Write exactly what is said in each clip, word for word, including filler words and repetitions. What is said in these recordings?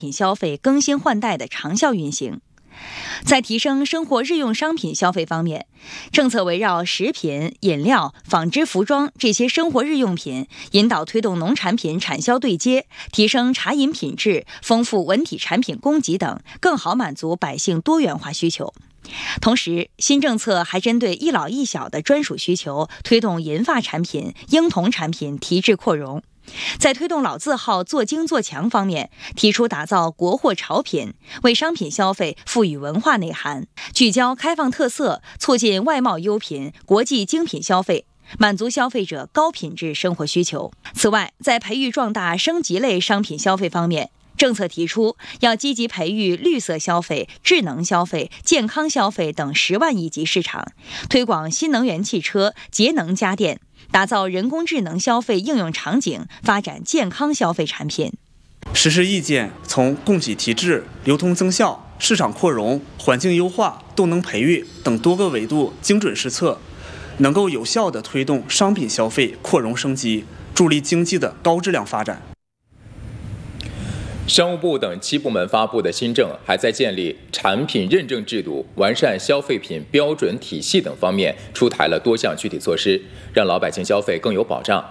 品消费更新换代的长效运行。在提升生活日用商品消费方面，政策围绕食品、饮料、纺织服装这些生活日用品，引导推动农产品产销对接，提升茶饮品质，丰富文体产品供给等，更好满足百姓多元化需求。同时，新政策还针对一老一小的专属需求，推动银发产品、婴童产品提质扩容。在推动老字号做精做强方面，提出打造国货潮品，为商品消费赋予文化内涵，聚焦开放特色，促进外贸优品、国际精品消费，满足消费者高品质生活需求。此外，在培育壮大升级类商品消费方面，政策提出要积极培育绿色消费、智能消费、健康消费等十万亿级市场，推广新能源汽车、节能家电，打造人工智能消费应用场景，发展健康消费产品。 实施意见从供给提质、流通增效、市场扩容、环境优化、动能培育等多个维度精准施策，能够有效地推动商品消费扩容升级，助力经济的高质量发展。 商务部等七部门发布的新政还在建立产品认证制度、完善消费品标准体系等方面出台了多项具体措施，让老百姓消费更有保障。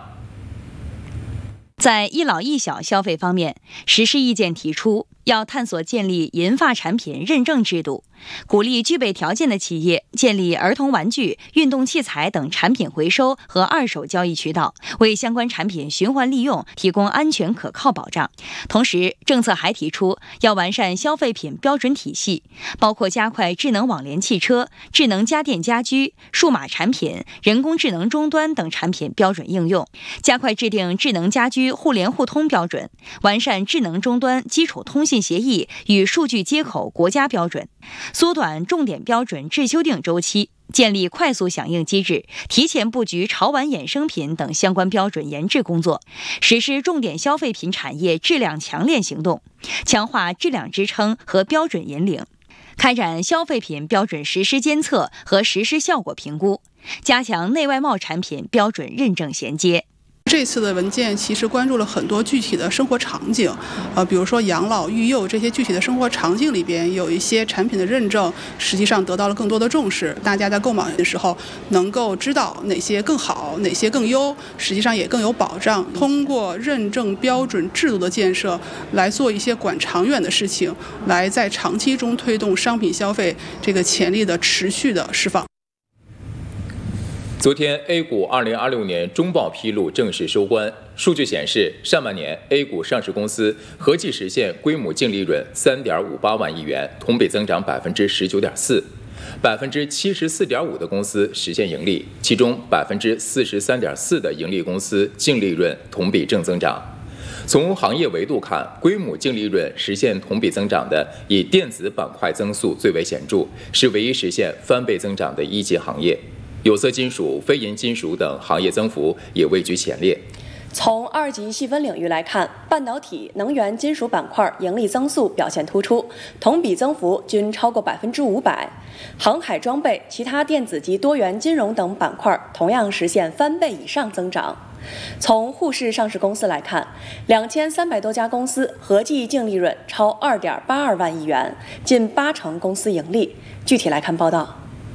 在一老一小消费方面，实施意见提出要探索建立银发产品认证制度，鼓励具备条件的企业建立儿童玩具、运动器材等产品回收和二手交易渠道，为相关产品循环利用提供安全可靠保障。同时，政策还提出要完善消费品标准体系，包括加快智能网联汽车、智能家电家居、数码产品、人工智能终端等产品标准应用，加快制定智能家居互联互通标准，完善智能终端基础通信协议与数据接口国家标准，缩短重点标准质修订周期，建立快速响应机制，提前布局潮玩衍生品等相关标准研制工作，实施重点消费品产业质量强链行动，强化质量支撑和标准引领，开展消费品标准实施监测和实施效果评估，加强内外贸产品标准认证衔接。 这次的文件其实关注了很多具体的生活场景，呃，比如说养老、育幼这些具体的生活场景里边，有一些产品的认证实际上得到了更多的重视，大家在购买的时候能够知道哪些更好，哪些更优，实际上也更有保障。通过认证标准制度的建设，来做一些管长远的事情，来在长期中推动商品消费这个潜力的持续的释放。 昨天 A 股二零二六年中报披露正式收官，数据显示，上半年 A 股上市公司合计实现规模净利润三点五八万亿元，同比增长百分之十九点四，百分之七十四点五的公司实现盈利，其中百分之四十三点四的盈利公司净利润同比正增长。从行业维度看，规模净利润实现同比增长的，以电子板块增速最为显著，是唯一实现翻倍增长的一级行业。有色金属、非银金属等行业增幅也位居前列。 从二级细分领域来看，半导体、能源金属板块盈利增速表现突出，同比增幅均超过百分之五百。航海装备、其他电子及多元金融等板块同样实现翻倍以上增长。从沪市上市公司来看，两千三百多家公司合计净利润超二点八二万亿元，近八成公司盈利。具体来看报道。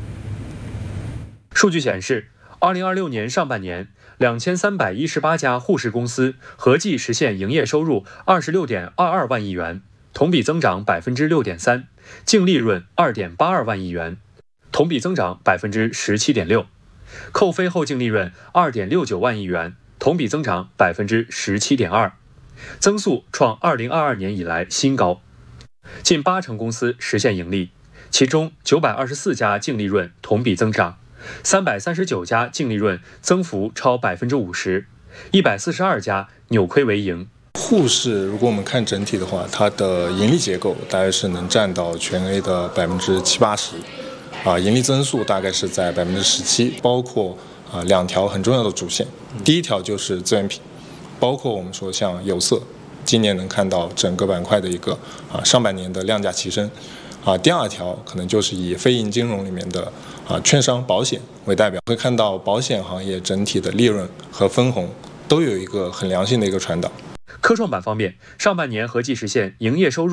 数据显示，二零二六年上半年，两千三百一十八家沪市公司合计实现营业收入二十六点二二万亿元，同比增长百分之六点三，净利润二点八二万亿元，同比增长百分之十七点六，扣非后净利润二点六九万亿元，同比增长百分之十七点二，增速创二零二二年以来新高。近八成公司实现盈利，其中九百二十四家净利润同比增长。三百三十九家净利润增幅超百分之五十，一百四十二家扭亏为盈。 沪市如果我们看整体的话，它的盈利结构大概是能占到全 A 的百分之七八十，啊，盈利增速大概是在百分之十七，包括啊两条很重要的主线。第一条就是资源品，包括我们说像有色，今年能看到整个板块的一个啊上半年的量价齐升。啊，第二条可能就是以非银金融里面的啊券商、保险为代表，会看到保险行业整体的利润和分红都有一个很良性的一个传导。 科创板方面，上半年合计实现营业收入